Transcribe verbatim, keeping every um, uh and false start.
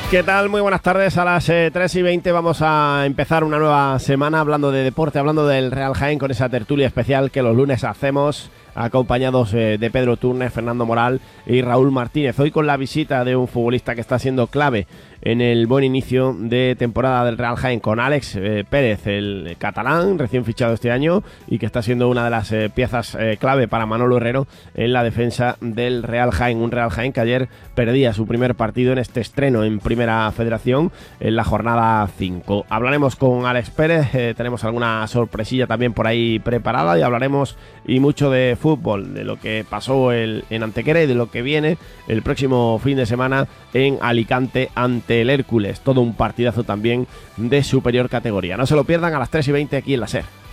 ¿Qué tal? Muy buenas tardes. A las eh, tres y veinte vamos a empezar una nueva semana hablando de deporte, hablando del Real Jaén, con esa tertulia especial que los lunes hacemos, acompañados eh, de Pedro Turnes, Fernando Moral y Raúl Martínez. Hoy con la visita de un futbolista que está siendo clave en el buen inicio de temporada del Real Jaén, con Alex eh, Pérez, el catalán, recién fichado este año y que está siendo una de las eh, piezas eh, clave para Manolo Herrero en la defensa del Real Jaén. Un Real Jaén que ayer perdía su primer partido en este estreno en Primera Federación en la jornada cinco. Hablaremos con Alex Pérez, eh, tenemos alguna sorpresilla también por ahí preparada y hablaremos y mucho de fútbol, de lo que pasó el, en Antequera y de lo que viene el próximo fin de semana en Alicante ante el Hércules. Todo un partidazo también de superior categoría. No se lo pierdan a las tres y veinte aquí en la SER.